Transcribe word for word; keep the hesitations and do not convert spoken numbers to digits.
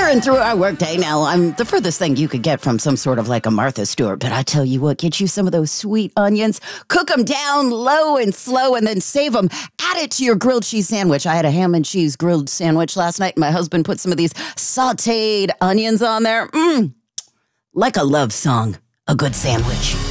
Tearing through our workday now. I'm the furthest thing you could get from some sort of like a Martha Stewart. But I tell you what, get you some of those sweet onions, cook them down low and slow, and then save them. Add it to your grilled cheese sandwich. I had a ham and cheese grilled sandwich last night. My husband put some of these sauteed onions on there. Mmm, like a love song, a good sandwich.